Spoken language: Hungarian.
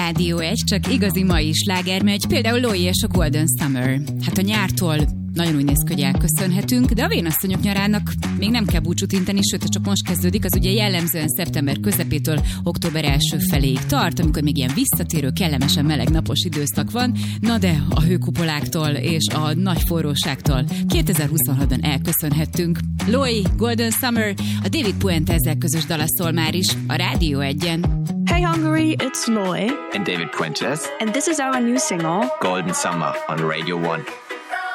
Rádió 1, csak igazi mai sláger megy, például Loi és a Golden Summer. Hát a nyártól nagyon úgy néz ki, hogy elköszönhetünk, de a vénasszonyok nyarának még nem kell búcsút inteni, sőt, csak most kezdődik, az ugye jellemzően szeptember közepétől október első feléig tart, amikor még ilyen visszatérő, kellemesen meleg napos időszak van, na de a hőkupoláktól és a nagy forróságtól 2026-ban elköszönhettünk. Loi, Golden Summer, a David Puente ezzel közös dala szól már is a Rádió 1-en. Hey Hungary, it's Loi and David Puentes, and this is our new single Golden Summer on Radio 1.